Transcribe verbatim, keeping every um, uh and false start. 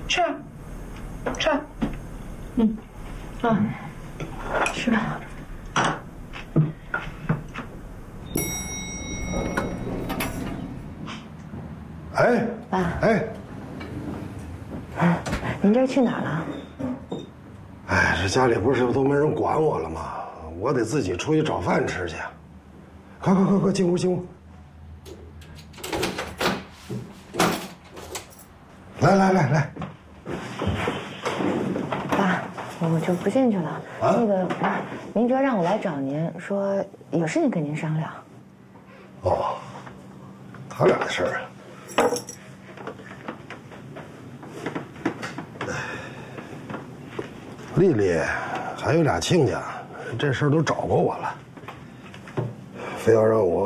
吃，吃，嗯，啊，吃吧。 哎， 爸， 哎， 您这去哪儿了？ 哎，这家里不是都没人管我了吗？我得自己出去找饭吃去。快快快快，进屋进屋。来来来来， 爸，我就不进去了。 啊、 那个，明哲让我来找您，说有事情跟您商量。 哦，他俩的事儿啊。丽丽还有俩亲家，这事儿都找过我了，非要让我